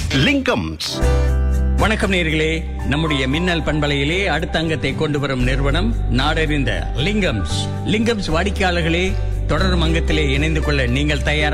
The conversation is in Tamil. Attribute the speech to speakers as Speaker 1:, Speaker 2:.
Speaker 1: லிங்கம்ஸ்.
Speaker 2: வணக்கம் நேயர்களே, நம்முடைய மின்னல் பண்பலையிலே அடுத்த அங்கத்தை கொண்டு வரும் நிறுவனம் நாடறிந்த லிங்கம்ஸ். லிங்கம்ஸ் வாடிக்கையாளர்களே, தொடரும் அங்கத்திலே இணைந்து கொள்ள நீங்கள் தயாரா?